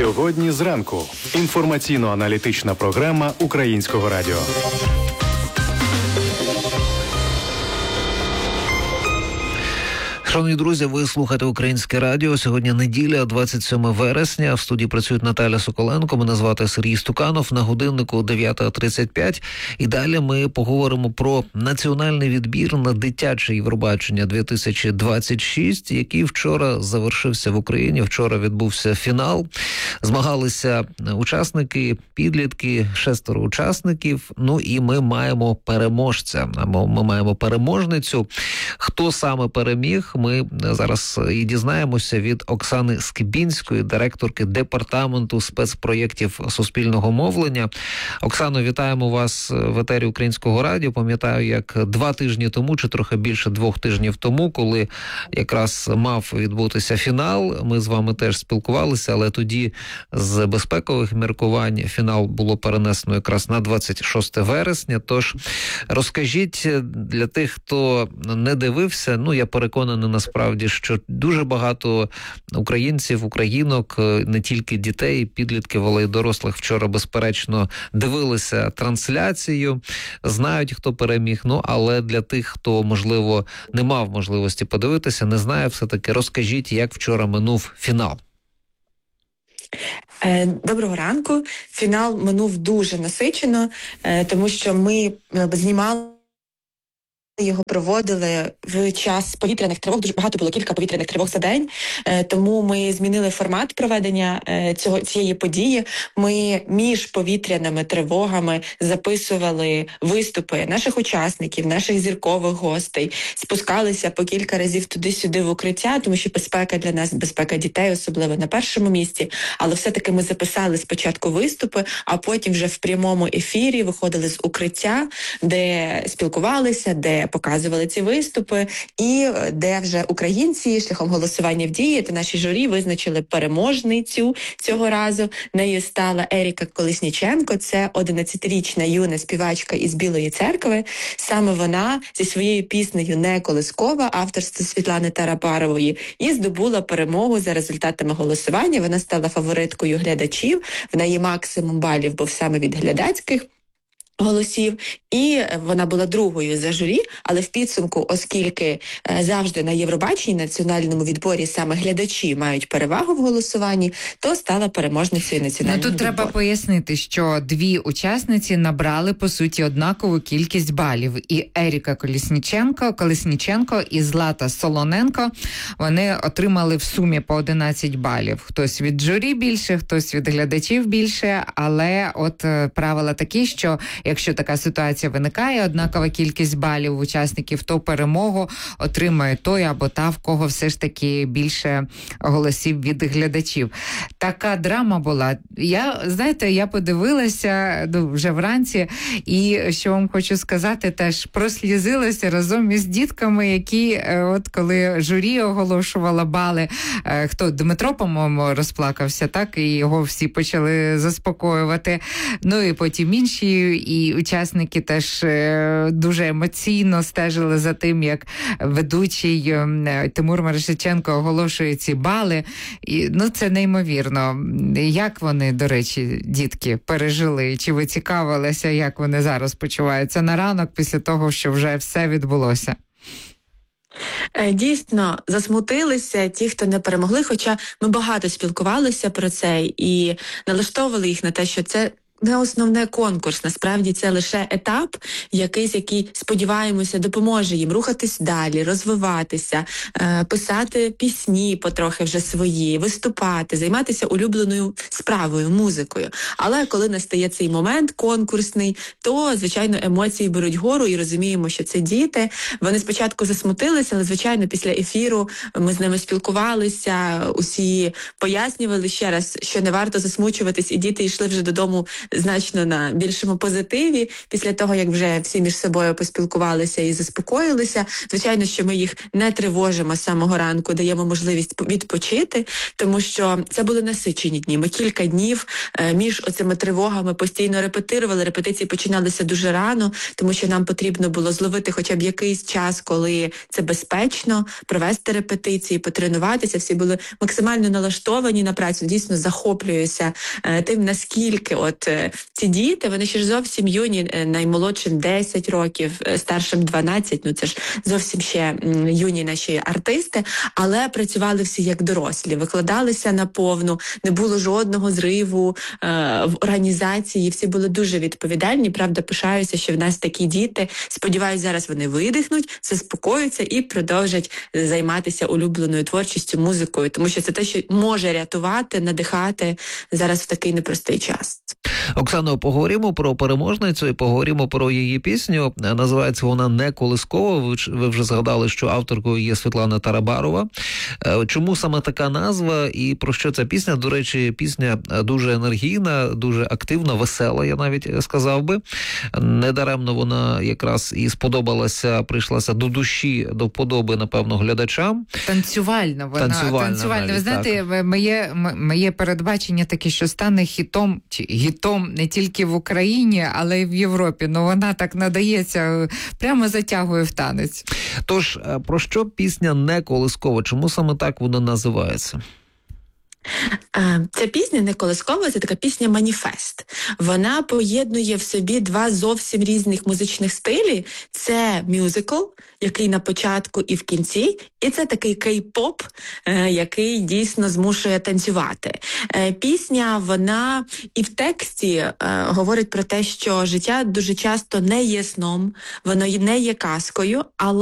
Сьогодні зранку. Інформаційно-аналітична програма Українського радіо. Шановні друзі, ви слухаєте Українське радіо. Сьогодні неділя, 27 вересня. В студії працюють Наталя Соколенко, мене звати Сергій Стуканов. На годиннику 9:35. І далі ми поговоримо про національний відбір на дитяче Євробачення 2026, який вчора завершився в Україні. Вчора відбувся фінал. Змагалися учасники, підлітки, 6 учасників. Ну і ми маємо переможця, або ми маємо переможницю. Хто саме переміг, ми зараз і дізнаємося від Оксани Скибінської, директорки департаменту спецпроєктів суспільного мовлення. Оксано, вітаємо вас в етері Українського радіо. Пам'ятаю, як 2 тижні тому, чи трохи більше 2 тижнів тому, коли якраз мав відбутися фінал, ми з вами теж спілкувалися, але тоді з безпекових міркувань фінал було перенесено якраз на 26 вересня. Тож розкажіть для тих, хто не дивився, я переконаний насправді, що дуже багато українців, українок, не тільки дітей, підлітків, але й дорослих вчора, безперечно, дивилися трансляцію, знають, хто переміг, але для тих, хто, можливо, не мав можливості подивитися, не знає, все-таки розкажіть, як вчора минув фінал. Доброго ранку. Фінал минув дуже насичено, тому що ми знімали його, проводили в час повітряних тривог. Дуже багато було, кілька повітряних тривог за день. Тому ми змінили формат проведення цієї події. Ми між повітряними тривогами записували виступи наших учасників, наших зіркових гостей. Спускалися по кілька разів туди-сюди в укриття, тому що безпека для нас, безпека дітей особливо на першому місці. Але все-таки ми записали спочатку виступи, а потім вже в прямому ефірі виходили з укриття, де спілкувалися, де показували ці виступи, і де вже українці шляхом голосування в Дії та наші журі визначили переможницю цього разу. Нею стала Еріка Колесніченко. Це 11-річна юна співачка із Білої Церкви. Саме вона зі своєю піснею «Не колискова» авторства Світлани Тарабарової і здобула перемогу за результатами голосування. Вона стала фавориткою глядачів. В неї максимум балів був саме від глядацьких голосів, і вона була другою за журі, але в підсумку, оскільки завжди на Євробаченні, національному відборі саме глядачі мають перевагу в голосуванні, то стала переможницею національного відбору. Тут треба пояснити, що 2 учасниці набрали, по суті, однакову кількість балів. І Еріка Колесніченко і Злата Солоненко, вони отримали в сумі по 11 балів. Хтось від журі більше, хтось від глядачів більше, але от правила такі, що якщо така ситуація виникає, однакова кількість балів учасників, то перемогу отримає той або та, в кого все ж таки більше голосів від глядачів. Така драма була. Я подивилася вже вранці, і що вам хочу сказати, теж прослізилася разом із дітками, які от коли журі оголошувала бали, Дмитро, по-моєму, розплакався, так, і його всі почали заспокоювати. І потім інші, і учасники теж дуже емоційно стежили за тим, як ведучий Тимур Мирошниченко оголошує ці бали. І, це неймовірно. Як вони, до речі, дітки, пережили? Чи ви цікавилися, як вони зараз почуваються на ранок після того, що вже все відбулося? Дійсно, засмутилися ті, хто не перемогли, хоча ми багато спілкувалися про це і налаштовували їх на те, що це не основне конкурс, насправді це лише етап, який, сподіваємося, допоможе їм рухатись далі, розвиватися, писати пісні потрохи вже свої, виступати, займатися улюбленою справою, музикою. Але коли настає цей момент конкурсний, то, звичайно, емоції беруть гору і розуміємо, що це діти. Вони спочатку засмутилися, але, звичайно, після ефіру ми з ними спілкувалися, усі пояснювали ще раз, що не варто засмучуватись, і діти йшли вже додому значно на більшому позитиві. Після того, як вже всі між собою поспілкувалися і заспокоїлися, звичайно, що ми їх не тривожимо з самого ранку, даємо можливість відпочити, тому що це були насичені дні. Ми кілька днів між оцими тривогами постійно репетирували. Репетиції починалися дуже рано, тому що нам потрібно було зловити хоча б якийсь час, коли це безпечно, провести репетиції, потренуватися. Всі були максимально налаштовані на працю. Дійсно захоплююся тим, наскільки ці діти, вони ще ж зовсім юні, наймолодшим 10 років, старшим 12, це ж зовсім ще юні наші артисти, але працювали всі як дорослі, викладалися наповну, не було жодного зриву в організації, всі були дуже відповідальні. Правда, пишаюся, що в нас такі діти. Сподіваюсь, зараз вони видихнуть, заспокоюються і продовжать займатися улюбленою творчістю, музикою, тому що це те, що може рятувати, надихати зараз в такий непростий час. Оксано, поговоримо про переможницю і поговоримо про її пісню. Називається вона «Не колискова». Ви вже згадали, що авторкою є Світлана Тарабарова. Чому саме така назва і про що ця пісня? До речі, пісня дуже енергійна, дуже активна, весела, я навіть сказав би. Недаремно вона якраз і сподобалася, прийшлася до душі, до вподоби, напевно, глядачам. Танцювальна вона. Танцювальна. Ви знаєте, моє передбачення таке, що стане хітом не тільки в Україні, але й в Європі. Вона так надається, прямо затягує в танець. Тож, про що пісня «Не колискова»? Чому саме так вона називається? Ця пісня «Не колискова» – це така пісня-маніфест. Вона поєднує в собі два зовсім різних музичних стилі. Це мюзикл, який на початку і в кінці, і це такий кей-поп, який дійсно змушує танцювати. Пісня, вона і в тексті говорить про те, що життя дуже часто не є сном, воно не є казкою, але